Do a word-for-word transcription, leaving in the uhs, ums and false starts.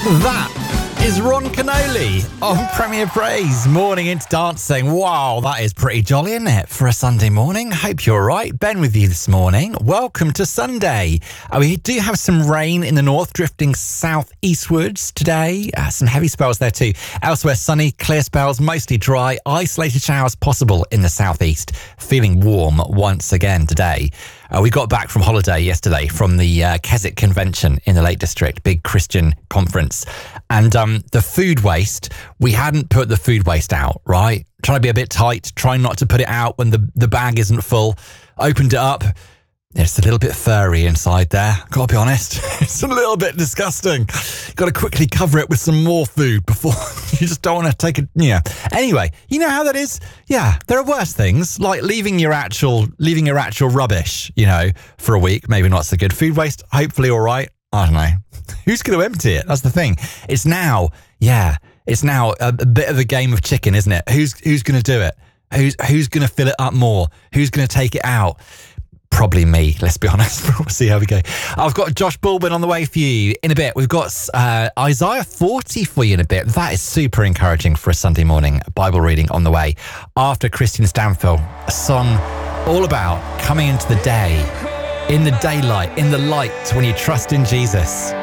That is Ron Canoli on Premier Praise. Morning into dancing. Wow, that is pretty jolly, isn't it, for a Sunday morning? Hope you're all right. Ben with you this morning. Welcome to Sunday. Uh, we do have some rain in the north, drifting southeastwards today. Uh, some heavy spells there too. Elsewhere, sunny, clear spells, mostly dry. Isolated showers possible in the southeast. Feeling warm once again today. Uh, we got back from holiday yesterday from the uh, Keswick Convention in the Lake District, big Christian conference. And um, the food waste, we hadn't put the food waste out, right? Trying to be a bit tight, trying not to put it out when the, the bag isn't full. Opened it up. It's a little bit furry inside there. Gotta be honest. It's a little bit disgusting. Got to quickly cover it with some more food before you just don't want to take it. Yeah. Anyway, you know how that is? Yeah. There are worse things like leaving your actual, leaving your actual rubbish, you know, for a week. Maybe not so good. Food waste, hopefully all right. I don't know. Who's going to empty it? That's the thing. It's now, yeah, it's now a, a bit of a game of chicken, isn't it? Who's, who's going to do it? Who's, who's going to fill it up more? Who's going to take it out? Probably me, let's be honest. We'll see how we go. I've got Josh Bulbin on the way for you in a bit. We've got uh, Isaiah forty for you in a bit. That is super encouraging for a Sunday morning Bible reading on the way. After Christian Stanfill, a song all about coming into the day, in the daylight, in the light, when you trust in Jesus.